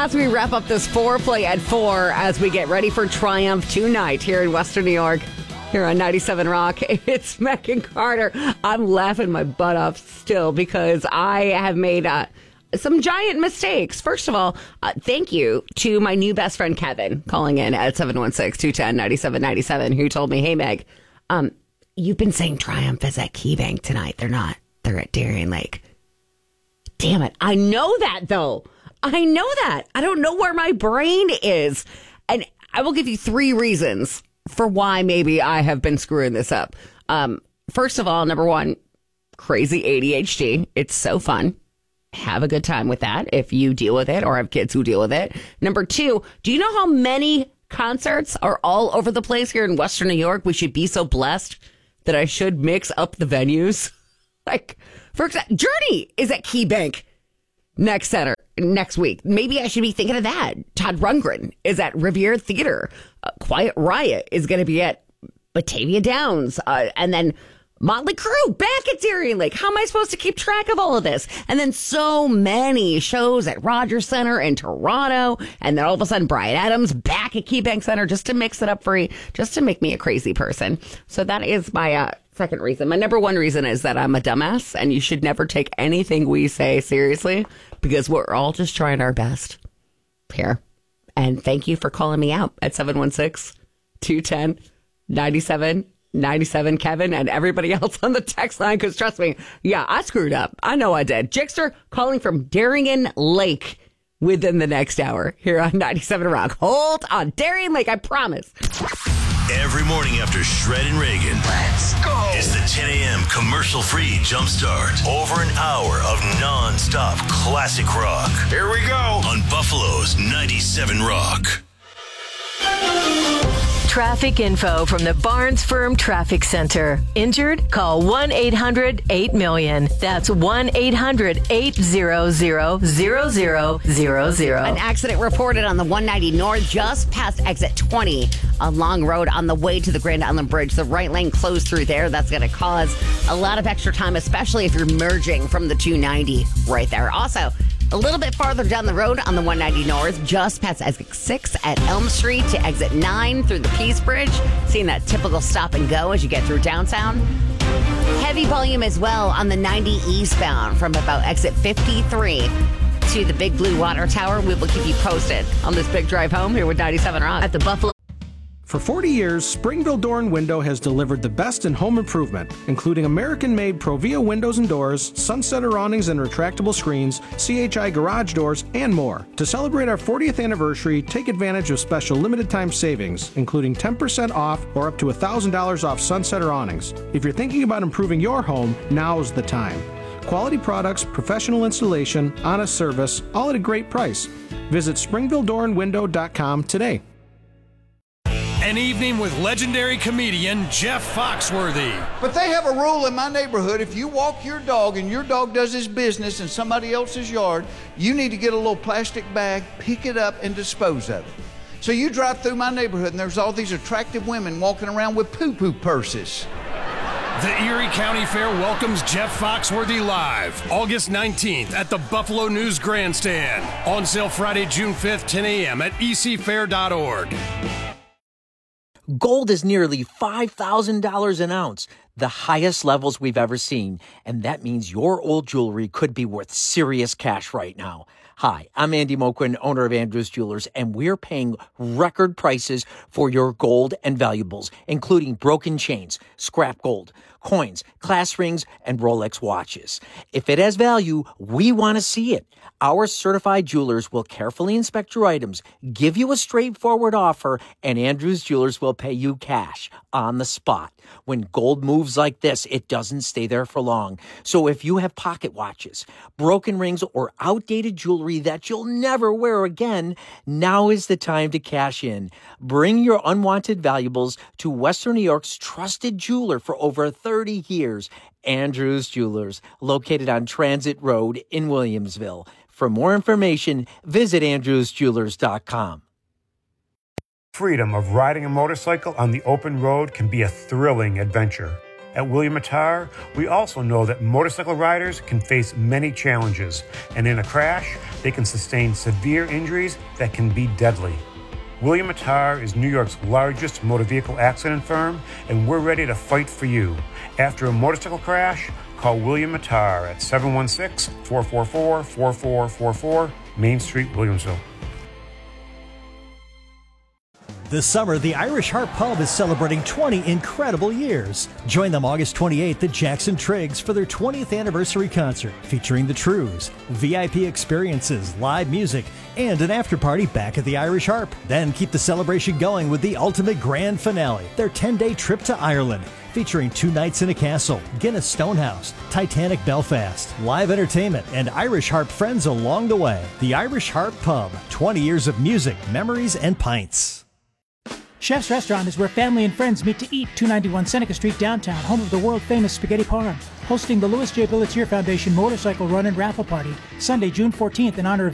as we wrap up this foreplay at 4 as we get ready for Triumph tonight here in Western New York, here on 97 Rock. It's Megan Carter. I'm laughing my butt off still because I have made some giant mistakes. First of all, thank you to my new best friend, Kevin, calling in at 716-210-9797, who told me, hey, Meg, you've been saying Triumph is at KeyBank tonight. They're not. They're at Darien Lake. Damn it. I know that, though. I know that. I don't know where my brain is. And I will give you 3 reasons for why maybe I have been screwing this up. First of all, number 1, crazy ADHD. It's so fun. Have a good time with that if you deal with it or have kids who deal with it. Number 2, do you know how many concerts are all over the place here in Western New York? We should be so blessed that I should mix up the venues. Like, for example, Journey is at KeyBank next week. Maybe I should be thinking of that. Todd Rundgren is at Riviera Theater. Quiet Riot is going to be at Batavia Downs. And then Motley Crue back at Darien Lake. How am I supposed to keep track of all of this? And then so many shows at Rogers Center in Toronto. And then all of a sudden, Bryan Adams back at KeyBank Center just to mix it up for you, just to make me a crazy person. So that is my second reason. My number 1 reason is that I'm a dumbass and you should never take anything we say seriously because we're all just trying our best here. And thank you for calling me out at 716-210-9797, Kevin, and everybody else on the text line, because trust me, yeah, I screwed up. I know I did. Jixter calling from Darien Lake within the next hour here on 97 Rock. Hold on. Darien Lake, I promise. Every morning after Shred and Reagan. Let's go. It's the 10 a.m. commercial-free jumpstart. Over an hour of non-stop classic rock. Here we go. On Buffalo's 97 Rock. Traffic info from the Barnes Firm Traffic Center. Injured? Call 1-800-8-MILLION. That's 1-800-800-0000. An accident reported on the 190 North just past exit 20 on Long Road on the way to the Grand Island Bridge. The right lane closed through there. That's going to cause a lot of extra time, especially if you're merging from the 290 right there. Also, a little bit farther down the road on the 190 North, just past exit 6 at Elm Street to exit 9 through the Peace Bridge. Seeing that typical stop and go as you get through downtown. Heavy volume as well on the 90 eastbound from about exit 53 to the Big Blue Water Tower. We will keep you posted on this big drive home here with 97 Rock at the Buffalo. For 40 years, Springville Door and Window has delivered the best in home improvement, including American-made Provia windows and doors, sunsetter awnings and retractable screens, CHI garage doors, and more. To celebrate our 40th anniversary, take advantage of special limited-time savings, including 10% off or up to $1,000 off sunsetter awnings. If you're thinking about improving your home, now's the time. Quality products, professional installation, honest service, all at a great price. Visit SpringvilleDoorandWindow.com today. An evening with legendary comedian Jeff Foxworthy. But they have a rule in my neighborhood. If you walk your dog and your dog does his business in somebody else's yard, you need to get a little plastic bag, pick it up, and dispose of it. So you drive through my neighborhood and there's all these attractive women walking around with poo-poo purses. The Erie County Fair welcomes Jeff Foxworthy live August 19th at the Buffalo News Grandstand. On sale Friday, June 5th, 10 a.m. at ecfair.org. Gold is nearly $5,000 an ounce, the highest levels we've ever seen. And that means your old jewelry could be worth serious cash right now. Hi, I'm Andy Moquin, owner of Andrews Jewelers, and we're paying record prices for your gold and valuables, including broken chains, scrap gold, coins, class rings, and Rolex watches. If it has value, we want to see it. Our certified jewelers will carefully inspect your items, give you a straightforward offer, and Andrews Jewelers will pay you cash on the spot. When gold moves like this, it doesn't stay there for long. So if you have pocket watches, broken rings, or outdated jewelry that you'll never wear again, now is the time to cash in. Bring your unwanted valuables to Western New York's trusted jeweler for over 30 years, Andrews Jewelers, located on Transit Road in Williamsville. For more information, visit andrewsjewelers.com. Freedom of riding a motorcycle on the open road can be a thrilling adventure. At William Attar, we also know that motorcycle riders can face many challenges, and in a crash, they can sustain severe injuries that can be deadly. William Attar is New York's largest motor vehicle accident firm, and we're ready to fight for you. After a motorcycle crash, call William Attar at 716-444-4444, Main Street, Williamsville. This summer, the Irish Harp Pub is celebrating 20 incredible years. Join them August 28th at Jackson Triggs for their 20th anniversary concert featuring the Trues, VIP experiences, live music, and an after-party back at the Irish Harp. Then keep the celebration going with the ultimate grand finale, their 10-day trip to Ireland, featuring 2 nights in a castle, Guinness Stonehouse, Titanic Belfast, live entertainment, and Irish Harp friends along the way. The Irish Harp Pub, 20 years of music, memories, and pints. Chef's Restaurant is where family and friends meet to eat. 291 Seneca Street downtown, home of the world-famous Spaghetti Parm. Hosting the Louis J. Billetier Foundation Motorcycle Run and Raffle Party, Sunday, June 14th in honor of